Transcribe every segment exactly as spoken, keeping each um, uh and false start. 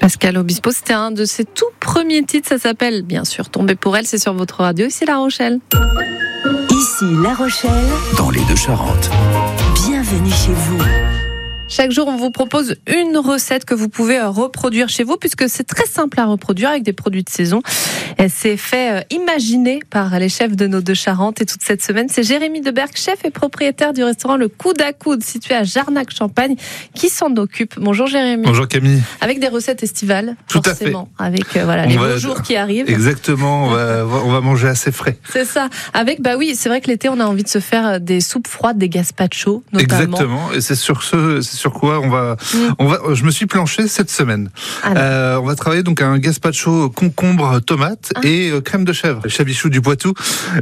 Pascal Obispo, c'était un de ses tout premiers titres, ça s'appelle bien sûr Tomber pour elle, c'est sur votre radio, ici La Rochelle. Ici La Rochelle, dans les Deux-Charentes. Bienvenue chez vous. Chaque jour, on vous propose une recette que vous pouvez reproduire chez vous, puisque c'est très simple à reproduire avec des produits de saison. Et c'est fait imaginer par les chefs de nos Deux-Charentes. Et toute cette semaine, c'est Jérémy Deberg, chef et propriétaire du restaurant Le Coude à Coude, situé à Jarnac-Champagne, qui s'en occupe. Bonjour Jérémy. Bonjour Camille. Avec des recettes estivales, tout forcément. À fait. Avec euh, voilà, les va, beaux jours qui arrivent. Exactement, on va, on va manger assez frais. C'est ça. Avec, bah oui, c'est vrai que l'été, on a envie de se faire des soupes froides, des gazpacho, notamment. Exactement. Et c'est sur ce, c'est sur quoi on va, mmh. on va. Je me suis planché cette semaine. Euh, on va travailler donc un gazpacho concombre, tomate ah. et euh, crème de chèvre. Chabichou du Poitou.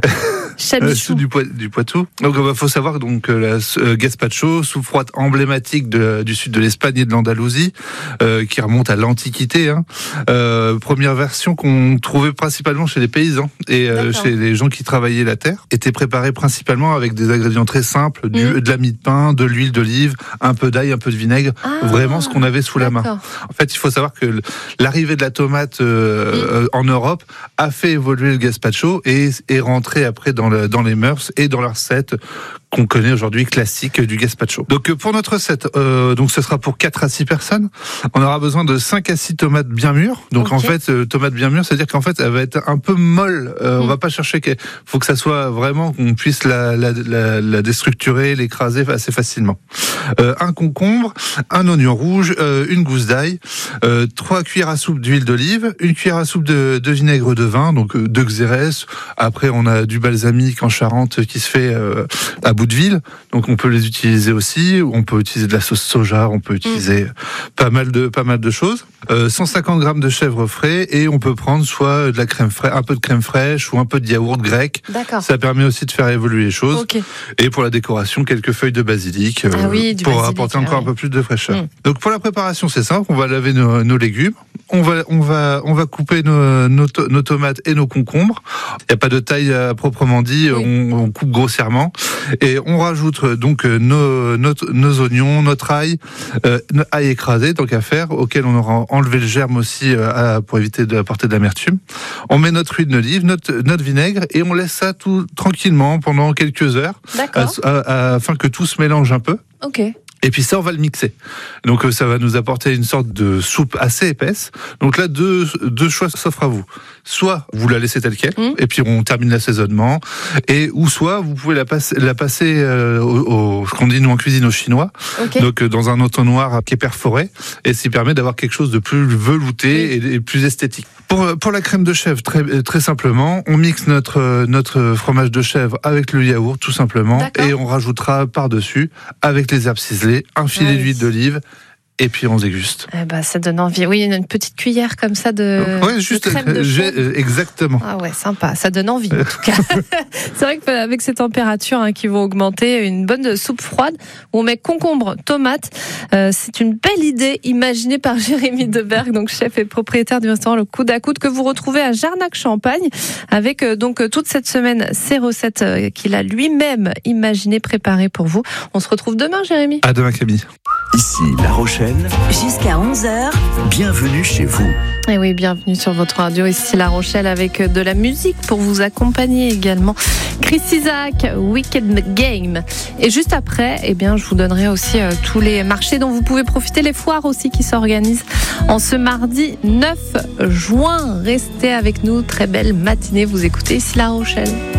Chabichou du, Po- du Poitou. Donc il bah, faut savoir donc la euh, gazpacho, soupe froide emblématique de, du sud de l'Espagne et de l'Andalousie, euh, qui remonte à l'Antiquité. Hein. Euh, première version qu'on trouvait principalement chez les paysans et euh, chez les gens qui travaillaient la terre. Était préparée principalement avec des ingrédients très simples, du, mmh. de la mie de pain, de l'huile d'olive, un peu d'ail, un peu de vinaigre. Ah, vraiment ce qu'on avait sous d'accord. la main. En fait, il faut savoir que l'arrivée de la tomate euh, mmh. en Europe a fait évoluer le gazpacho et est rentré après dans, le, dans les mœurs et dans la recette qu'on connaît aujourd'hui classique du gazpacho. Donc pour notre recette, euh, donc ce sera pour quatre à six personnes. On aura besoin de cinq à six tomates bien mûres. Donc okay. en fait, euh, tomate bien mûre, c'est-à-dire qu'en fait, elle va être un peu molle. Euh, mmh. On va pas chercher qu'il faut que ça soit vraiment qu'on puisse la, la, la, la déstructurer, l'écraser assez facilement. Euh, un concombre, un oignon rouge, euh, une gousse d'ail, euh, trois cuillères à soupe d'huile d'olive, une cuillère à soupe de, de vinaigre de vin, donc euh, de xérès. Après, on a du balsamique en Charente qui se fait euh, à bout de ville, donc on peut les utiliser aussi. On peut utiliser de la sauce soja, on peut utiliser mmh. pas mal de pas mal de choses. Euh, cent cinquante grammes de chèvre frais et on peut prendre soit de la crème fraîche, un peu de crème fraîche ou un peu de yaourt grec. D'accord. Ça permet aussi de faire évoluer les choses. Okay. Et pour la décoration, quelques feuilles de basilic euh, ah oui, pour basilic, apporter encore ah oui. un peu plus de fraîcheur. Mmh. Donc pour la préparation, c'est simple. On va laver nos, nos légumes. On va, on va, on va couper nos, nos, to- nos tomates et nos concombres. Il n'y a pas de taille à proprement dit. Oui. On, on coupe grossièrement et on rajoute donc nos, nos, nos oignons, notre ail, euh, ail écrasé tant qu'à faire, auquel on aura enlevé le germe aussi euh, à, pour éviter d'apporter de l'amertume. On met notre huile d'olive, notre, notre vinaigre et on laisse ça tout tranquillement pendant quelques heures, à, à, à, afin que tout se mélange un peu. Ok. Et puis ça, on va le mixer. Donc ça va nous apporter une sorte de soupe assez épaisse. Donc là, deux, deux choix s'offrent à vous. Soit vous la laissez telle quelle, mmh. et puis on termine l'assaisonnement. Et ou soit vous pouvez la passer, la passer euh, au, au, ce qu'on dit nous en cuisine au chinois. Okay. Donc dans un entonnoir qui est perforé, et ce qui permet d'avoir quelque chose de plus velouté mmh. et, et plus esthétique. Pour, pour la crème de chèvre, très, très simplement, on mixe notre, notre fromage de chèvre avec le yaourt, tout simplement. D'accord. Et on rajoutera par-dessus, avec les herbes ciselées, un filet oui. d'huile d'olive, et puis on déguste. Eh ben, ça donne envie. Oui, une petite cuillère comme ça de, ouais, juste de crème de chèvre. Exactement. Ah ouais, sympa. Ça donne envie, en tout cas. C'est vrai qu'avec ces températures hein, qui vont augmenter, une bonne soupe froide où on met concombre, tomate, euh, c'est une belle idée imaginée par Jérémy Deberg, donc chef et propriétaire du restaurant Le Coude à Coude, que vous retrouvez à Jarnac-Champagne, avec euh, donc toute cette semaine ces recettes euh, qu'il a lui-même imaginées, préparées pour vous. On se retrouve demain, Jérémy. À demain, Camille. Ici La Rochelle. Jusqu'à onze heures. Bienvenue chez vous. Et oui, bienvenue sur votre radio. Ici La Rochelle avec de la musique pour vous accompagner également. Chris Isaak, Wicked Game. Et juste après, eh bien, je vous donnerai aussi euh, tous les marchés dont vous pouvez profiter, les foires aussi qui s'organisent en ce mardi neuf juin. Restez avec nous. Très belle matinée. Vous écoutez Ici La Rochelle.